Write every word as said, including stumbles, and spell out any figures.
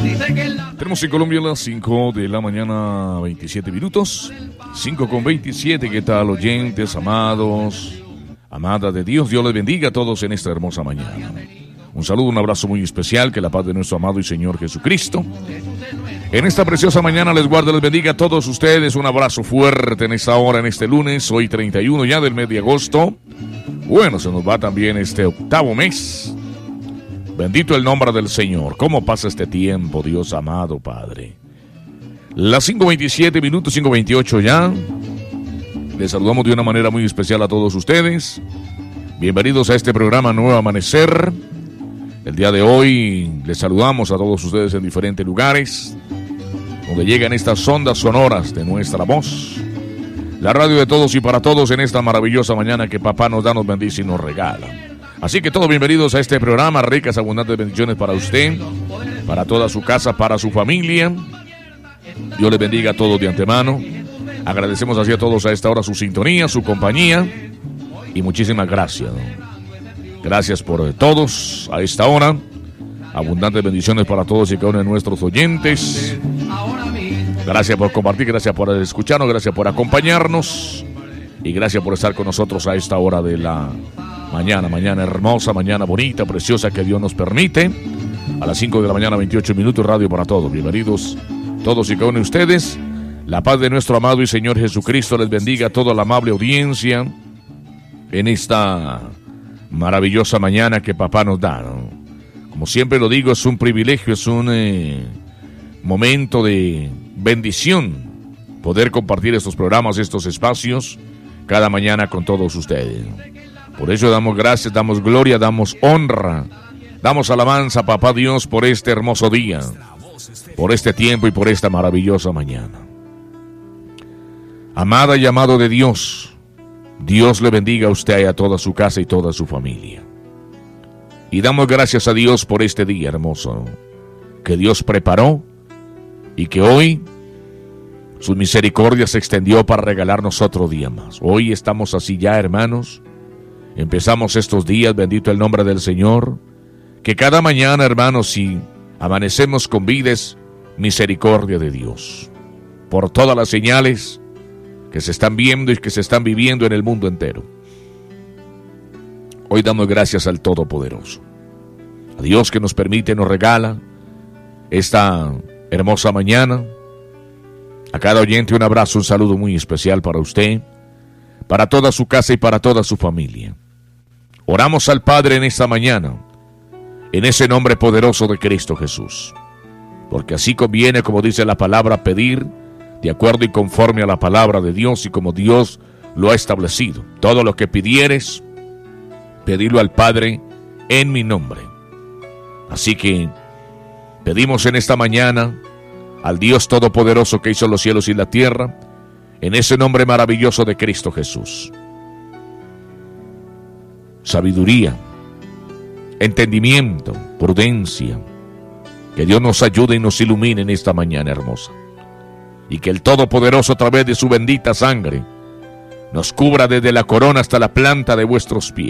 Tenemos en Colombia las cinco de la mañana, veintisiete minutos. cinco con veintisiete. ¿Qué tal, oyentes, amados, amadas de Dios? Dios les bendiga a todos en esta hermosa mañana. Un saludo, un abrazo muy especial. Que la paz de nuestro amado y Señor Jesucristo en esta preciosa mañana les guarde, les bendiga a todos ustedes. Un abrazo fuerte en esta hora, en este lunes, hoy treinta y uno ya del mes de agosto. Bueno, se nos va también este octavo mes. Bendito el nombre del Señor. ¿Cómo pasa este tiempo, Dios amado Padre? Las cinco veintisiete minutos, cinco veintiocho ya. Les saludamos de una manera muy especial a todos ustedes. Bienvenidos a este programa Nuevo Amanecer. El día de hoy les saludamos a todos ustedes en diferentes lugares donde llegan estas ondas sonoras de nuestra voz. La radio de todos y para todos en esta maravillosa mañana que Papá nos da, nos bendice y nos regala. Así que todos bienvenidos a este programa, ricas, abundantes bendiciones para usted, para toda su casa, para su familia. Dios les bendiga a todos de antemano. Agradecemos así a todos a esta hora su sintonía, su compañía y muchísimas gracias, ¿no? Gracias por todos a esta hora. Abundantes bendiciones para todos y cada uno de nuestros oyentes. Gracias por compartir, gracias por escucharnos, gracias por acompañarnos y gracias por estar con nosotros a esta hora de la mañana, mañana hermosa, mañana bonita, preciosa que Dios nos permite. A las cinco de la mañana, veintiocho minutos, radio para todos. Bienvenidos todos y cada uno de ustedes. La paz de nuestro amado y Señor Jesucristo les bendiga a toda la amable audiencia en esta maravillosa mañana que Papá nos da, ¿no? Como siempre lo digo, es un privilegio, es un eh, momento de bendición poder compartir estos programas, estos espacios cada mañana con todos ustedes. Por eso damos gracias, damos gloria, damos honra, damos alabanza, Papá Dios, por este hermoso día, por este tiempo y por esta maravillosa mañana. Amada y amado de Dios, Dios le bendiga a usted y a toda su casa y toda su familia. Y damos gracias a Dios por este día hermoso que Dios preparó y que hoy su misericordia se extendió para regalarnos otro día más. Hoy estamos así ya, hermanos. Empezamos estos días, bendito el nombre del Señor, que cada mañana, hermanos, si amanecemos con vida es misericordia de Dios, por todas las señales que se están viendo y que se están viviendo en el mundo entero. Hoy damos gracias al Todopoderoso, a Dios que nos permite, nos regala esta hermosa mañana. A cada oyente un abrazo, un saludo muy especial para usted, para toda su casa y para toda su familia. Oramos al Padre en esta mañana, en ese nombre poderoso de Cristo Jesús, porque así conviene, como dice la palabra, pedir de acuerdo y conforme a la palabra de Dios y como Dios lo ha establecido. Todo lo que pidieres, pedirlo al Padre en mi nombre. Así que pedimos en esta mañana al Dios Todopoderoso que hizo los cielos y la tierra, en ese nombre maravilloso de Cristo Jesús. Sabiduría, entendimiento, prudencia. Que Dios nos ayude y nos ilumine en esta mañana hermosa. Y que el Todopoderoso, a través de su bendita sangre, nos cubra desde la corona hasta la planta de vuestros pies.